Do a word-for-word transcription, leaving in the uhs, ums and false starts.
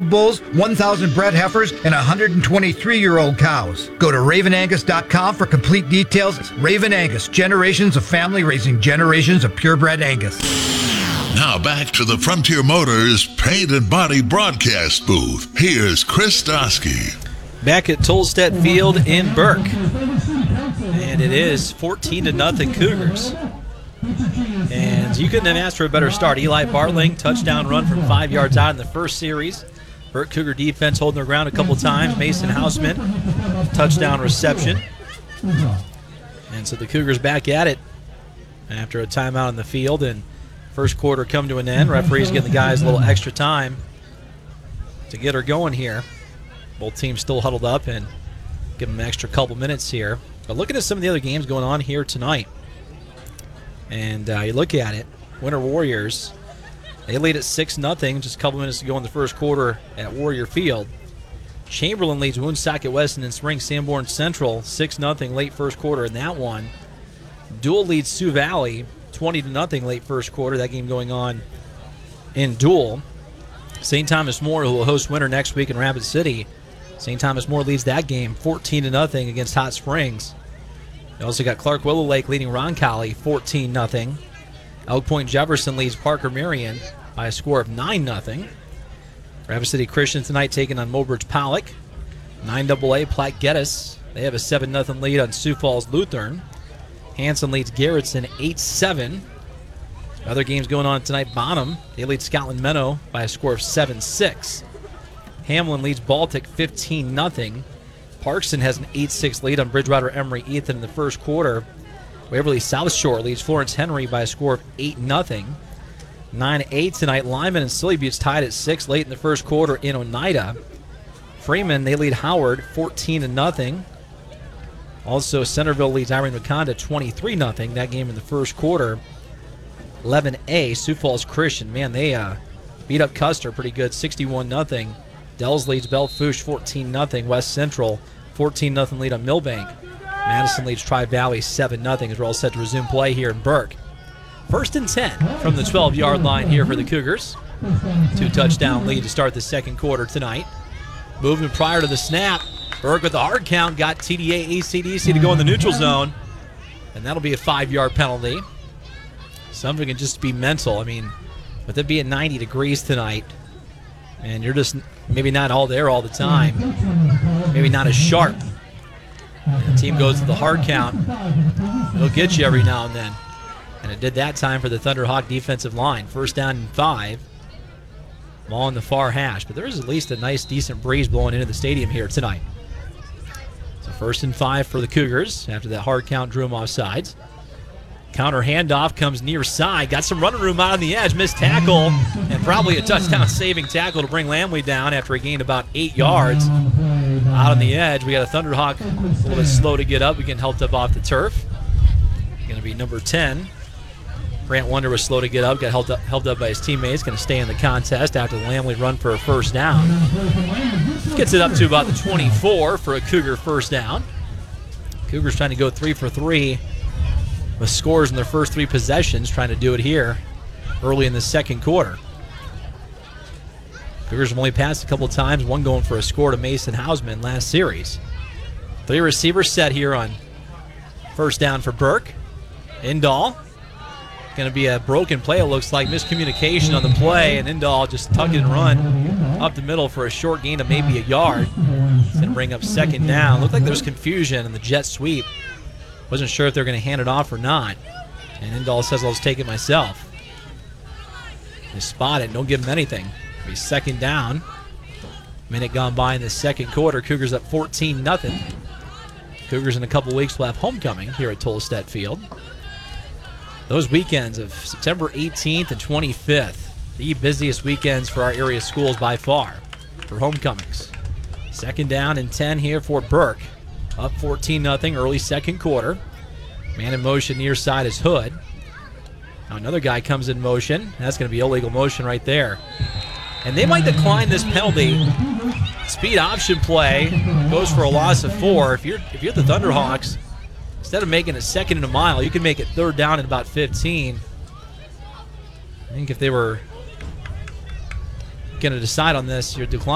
year-old bulls, one thousand bred heifers, and one hundred twenty-three-year-old cows. Go to raven angus dot com for complete details. Raven Angus, generations of family raising generations of purebred Angus. Now back to the Frontier Motors Paint and Body broadcast booth. Here's Chris Dosky. Back at Tolstedt Field in Burke. And it is fourteen to nothing Cougars. And you couldn't have asked for a better start. Eli Bartling, touchdown run from five yards out in the first series. Burke Cougar defense holding their ground a couple times. Mason Hausman, touchdown reception. And so the Cougars back at it after a timeout in the field. And first quarter come to an end. Referees getting the guys a little extra time to get her going here. Both teams still huddled up and give them an extra couple minutes here. But looking at some of the other games going on here tonight, and uh, you look at it, Winter Warriors, they lead at six nothing, just a couple minutes to go in the first quarter at Warrior Field. Chamberlain leads Woonsocket Weston and Spring Sanborn Central six nothing late first quarter in that one. Dual leads Sioux Valley twenty to nothing late first quarter, that game going on in Dual. Saint Thomas More, who will host Winter next week in Rapid City, Saint Thomas More leads that game fourteen to nothing against Hot Springs. You also got Clark Willow Lake leading Roncalli fourteen nothing. Elk Point Jefferson leads Parker Marion by a score of nine nothing. Rapid City Christian tonight taking on Mobridge Pollock. nine double A Platte Geddes, they have a seven nothing lead on Sioux Falls Lutheran. Hanson leads Garrettson eight seven. Other games going on tonight, Bonham, they lead Scotland Meadow by a score of seven six. Hamlin leads Baltic fifteen nothing. Parkson has an eight six lead on Bridgewater Emory Ethan in the first quarter. Waverly South Shore leads Florence Henry by a score of eight nothing. nine eight tonight. Lyman and Silly Butte's tied at six late in the first quarter in Oneida. Freeman, they lead Howard fourteen to nothing. Also, Centerville leads Irene Wakanda twenty-three nothing. That game in the first quarter. eleven A, Sioux Falls Christian. Man, they uh, beat up Custer pretty good, sixty-one nothing. Dells leads Belfouche fourteen nothing. West Central fourteen nothing lead on Millbank. Madison leads Tri-Valley seven nothing as we're all set to resume play here in Burke. First and ten from the twelve-yard line here for the Cougars. Two-touchdown lead to start the second quarter tonight. Movement prior to the snap. Burke with the hard count got T D A A C D C to go in the neutral zone, and that'll be a five-yard penalty. Something can just be mental. I mean, with it being ninety degrees tonight, and you're just maybe not all there all the time, maybe not as sharp. And the team goes to the hard count. It'll get you every now and then. And it did that time for the Thunderhawk defensive line. First down and five. Ball in the far hash. But there is at least a nice, decent breeze blowing into the stadium here tonight. So first and five for the Cougars after that hard count drew them off sides. Counter handoff comes near side. Got some running room out on the edge. Missed tackle. And probably a touchdown saving tackle to bring Lamley down after he gained about eight yards. Out on the edge, we got a Thunderhawk a little bit slow to get up. We getting helped up off the turf. Going to be number ten. Grant Wonder was slow to get up, got helped up, helped up by his teammates. Going to stay in the contest after the Lamley run for a first down. Gets it up to about the twenty-four for a Cougar first down. Cougars trying to go three for three with scores in their first three possessions, trying to do it here early in the second quarter. Cougars have only passed a couple times, one going for a score to Mason Hausman last series. Three receivers set here on first down for Burke. Indahl. Going to be a broken play, it looks like. Miscommunication on the play, and Indahl just tuck it and run up the middle for a short gain of maybe a yard. It's going to bring up second down. Looked like there was confusion in the jet sweep. Wasn't sure if they were going to hand it off or not. And Indahl says, I'll just take it myself. They spot it, don't give him anything. It'll be second down. Minute gone by in the second quarter. Cougars up fourteen nothing. Cougars in a couple weeks will have homecoming here at Tolstedt Field. Those weekends of September eighteenth and twenty-fifth, the busiest weekends for our area schools by far for homecomings. Second down and ten here for Burke. Up fourteen nothing, early second quarter. Man in motion near side is Hood. Now another guy comes in motion. That's going to be illegal motion right there. And they might decline this penalty. Speed option play goes for a loss of four. If you're if you're the Thunderhawks, instead of making it second and a mile, you can make it third down at about fifteen. I think if they were going to decide on this, you're declining.